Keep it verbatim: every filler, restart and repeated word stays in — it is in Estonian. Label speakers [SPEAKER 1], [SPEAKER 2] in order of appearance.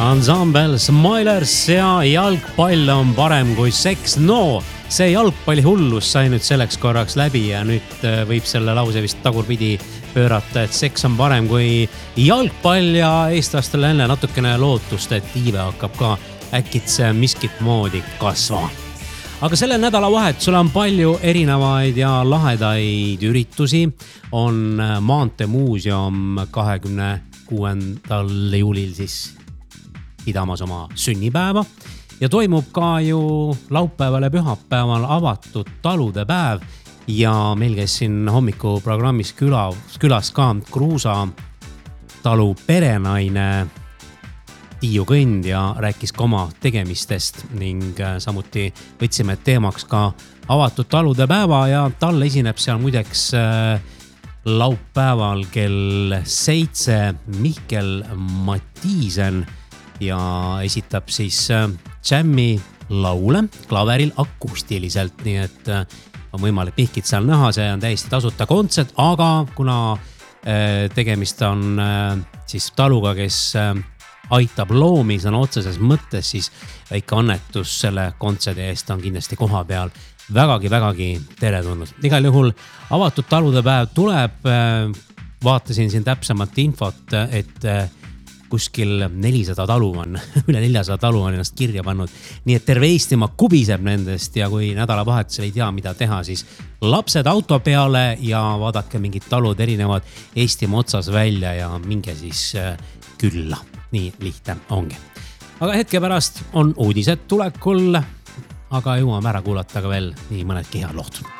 [SPEAKER 1] Ensemble Smilers ja jalgpall on parem kui seks. No, see jalgpalli hullus sai nüüd selleks korraks läbi ja nüüd võib selle lause vist tagurpidi pöörata, et seks on parem kui jalgpall ja eestlastele enne natukene lootust, et iive hakkab ka äkitse miskit moodi kasvama. Aga selle nädala vahetusel on palju erinevaid ja lahedaid üritusi. On Maanteemuuseum kahekümne kuuendal juulil siis pidamas oma sünnipäeva ja toimub ka ju laupäeval ja pühapäeval avatud talude päev ja meil käis siin hommikuprogrammis küla, külas ka Kruusa talu perenaine Tiiu Kõnd ja rääkis ka oma tegemistest ning samuti võtsime teemaks ka avatud talude päeva ja tal esineb seal muideks laupäeval kell seitse Mihkel Matiisen ja esitab siis džämmi laule klaveril akustiliselt, nii et on võimalik Mihkit seal näha, see on täiesti tasuta kontsert, aga kuna tegemist on siis taluga, kes aitab loomi sõna otseses mõttes, siis väike annetus selle kontserdi eest on kindlasti koha peal vägagi, vägagi teretulnud. Igal juhul avatud talude päev tuleb, vaatasin siin täpsemat infot, et kuskil nelisada talu on, üle neljasada talu on ennast kirja pannud. Nii et terve Eestimaa kubiseb nendest ja kui nädalavahetusel ei tea, mida teha, siis lapsed auto peale ja vaadake mingid talud erinevad Eestimaa otsas välja ja minge siis külla. Nii lihtne ongi. Aga hetke pärast on uudised tulekul, aga jõuame ära kuulata ka veel nii mõnedki head lohtud.